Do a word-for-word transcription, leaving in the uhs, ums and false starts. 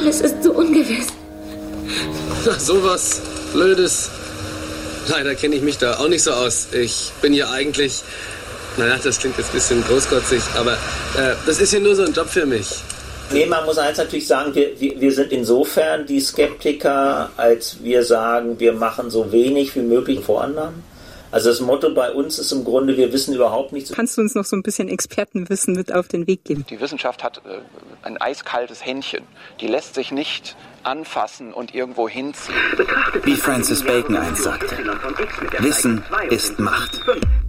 Alles ist so ungewiss. Ach, sowas Blödes. Leider kenne ich mich da auch nicht so aus. Ich bin ja eigentlich... Naja, das klingt jetzt ein bisschen großkotzig, aber äh, das ist ja nur so ein Job für mich. Nee, man muss eins natürlich sagen, wir, wir, wir sind insofern die Skeptiker, als wir sagen, wir machen so wenig wie möglich Vorannahmen. Also das Motto bei uns ist im Grunde, wir wissen überhaupt nichts. Kannst du uns noch so ein bisschen Expertenwissen mit auf den Weg geben? Die Wissenschaft hat äh, ein eiskaltes Händchen. Die lässt sich nicht anfassen und irgendwo hinziehen. Wie Francis Bacon einst sagte, Wissen ist Macht.